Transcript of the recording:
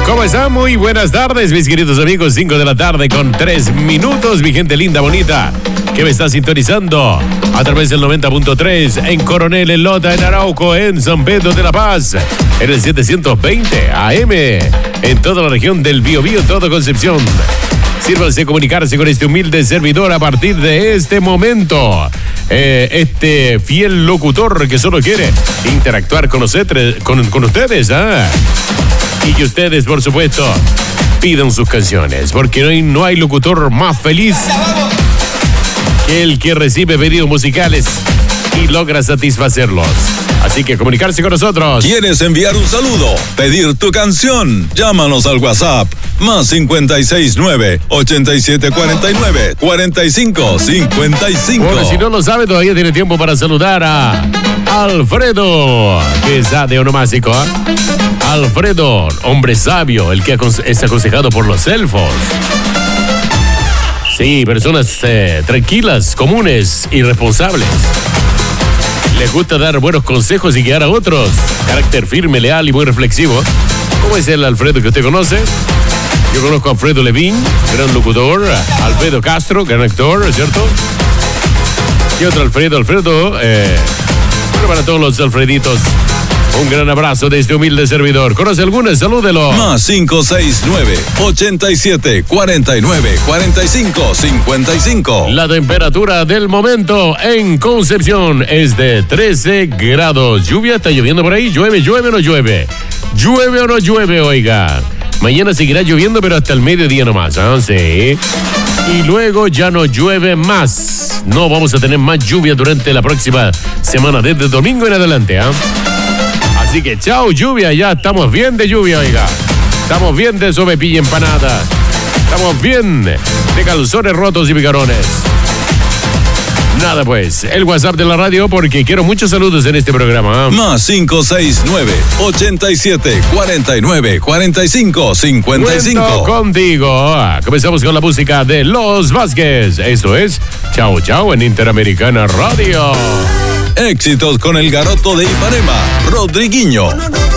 ¿Cómo están? Muy buenas tardes, mis queridos amigos. 5 de la tarde con 3 minutos. Mi gente linda, bonita, que me está sintonizando a través del 90.3 en Coronel, en Lota, en Arauco, en San Pedro de la Paz, en el 720 AM, en toda la región del Biobío, toda Concepción. Sírvanse comunicarse con este humilde servidor a partir de este momento. Este fiel locutor que solo quiere interactuar con ustedes, y que ustedes, por supuesto, pidan sus canciones, porque hoy no hay locutor más feliz que el que recibe pedidos musicales y logra satisfacerlos. Así que comunicarse con nosotros. ¿Quieres enviar un saludo? ¿Pedir tu canción? Llámanos al WhatsApp más 569-8749-4555. Bueno, si no lo sabe, todavía tiene tiempo para saludar a Alfredo, que está de onomástico, ¿eh? Alfredo, hombre sabio, el que es aconsejado por los elfos. Sí, personas tranquilas, comunes y responsables. Les gusta dar buenos consejos y guiar a otros. Carácter firme, leal y muy reflexivo. ¿Cómo es el Alfredo que usted conoce? Yo conozco a Alfredo Levín, gran locutor. Alfredo Castro, gran actor, ¿cierto? Y otro Alfredo, bueno, para todos los Alfreditos, un gran abrazo de este humilde servidor. ¿Conoce alguno? Salúdelo. Más 569-8749-4555. La temperatura del momento en Concepción es de 13 grados. ¿Lluvia? ¿Está lloviendo por ahí? ¿Llueve o no llueve? ¿Llueve o no llueve, oiga? Mañana seguirá lloviendo, pero hasta el mediodía nomás, ¿eh? Sí. Y luego ya no llueve más. No vamos a tener más lluvia durante la próxima semana, desde domingo en adelante, ¿eh? Así que chao lluvia, ya estamos bien de lluvia, oiga. Estamos bien de sopepilla empanada. Estamos bien de calzones rotos y picarones. Nada pues, el WhatsApp de la radio porque quiero muchos saludos en este programa. Más 569-8749-4555. Cuento contigo. Comenzamos con la música de Los Vázquez. Esto es Chao Chao en Interamericana Radio. Éxitos con el garoto de Ipanema, Rodriguinho.